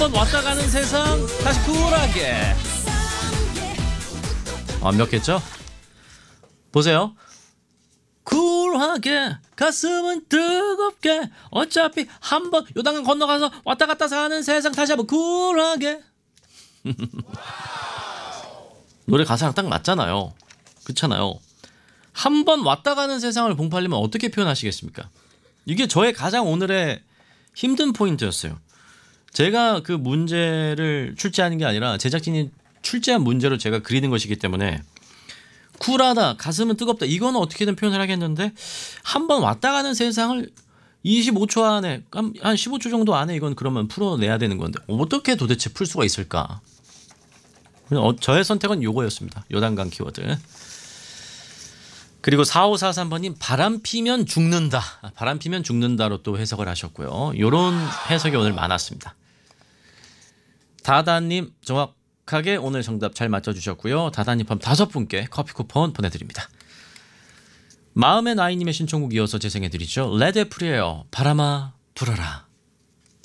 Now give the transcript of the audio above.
왔다 가는 세상 다시 쿨하게. 완벽했죠? 보세요. 쿨하게 가슴은 뜨겁게 어차피 한번 요단강 건너가서 왔다 갔다 사는 세상 다시 한번 쿨하게. 노래 가사랑 딱 맞잖아요. 그렇잖아요. 한 번 왔다 가는 세상을 봉팔님은 어떻게 표현하시겠습니까? 이게 저의 가장 오늘의 힘든 포인트였어요. 제가 그 문제를 출제하는 게 아니라 제작진이 출제한 문제로 제가 그리는 것이기 때문에 쿨하다, 가슴은 뜨겁다 이거는 어떻게든 표현을 하겠는데 한 번 왔다 가는 세상을 25초 안에 한 15초 정도 안에 이건 그러면 풀어내야 되는 건데 어떻게 도대체 풀 수가 있을까? 저의 선택은 요거였습니다. 요단강 키워드. 그리고 4543번님 바람 피면 죽는다. 바람 피면 죽는다로 또 해석을 하셨고요. 요런 해석이 오늘 많았습니다. 다다님 정확하게 오늘 정답 잘 맞춰주셨고요. 다다님 포함 5분께 커피 쿠폰 보내드립니다. 마음의 나이님의 신청곡 이어서 재생해드리죠. 레드 애플이에요. 바람아 불어라.